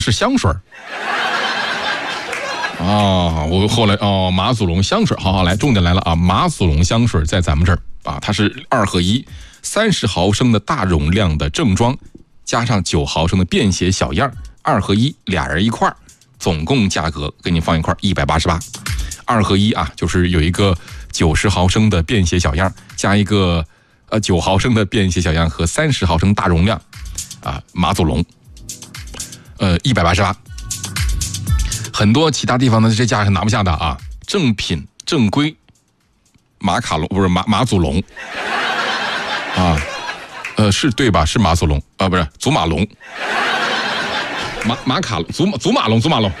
是香水啊，我后来马祖龙香水，好，来，重点来了啊！马祖龙香水在咱们这儿啊，它是2合1，30毫升的大容量的正装，加上9毫升的便携小样，2合1，俩人一块儿，总共价格给你放一块188，2合1啊，就是有一个90毫升的便携小样，加一个9毫升的便携小样和30毫升大容量啊，马祖龙，188。很多其他地方的这价是拿不下的啊！正品正规马祖龙啊，是对吧？是马祖龙啊，不是祖马龙，祖马龙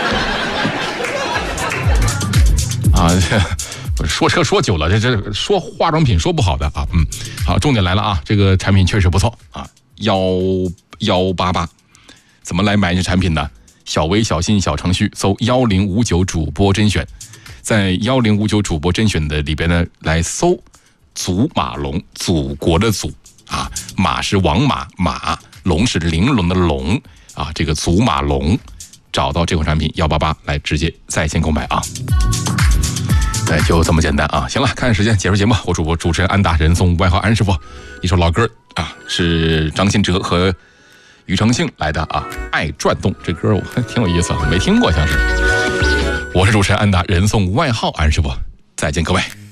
啊！说车说久了，这说化妆品说不好的啊，好，重点来了啊！这个产品确实不错啊，188，怎么来买这产品呢？小微小信小程序搜1059主播甄选，在1059主播甄选的里边呢，来搜祖马龙，祖国的祖啊，马是王马，龙是玲珑的龙啊，这个祖马龙，找到这款产品188来直接在线购买啊。对，就这么简单啊！行了，看时间结束节目，我主持人安达，人送外号安师傅，一首老歌啊，是张信哲和庾澄庆来的啊，爱转动，这歌我挺有意思，没听过像是。我是主持人安达，人送外号安师傅，再见各位。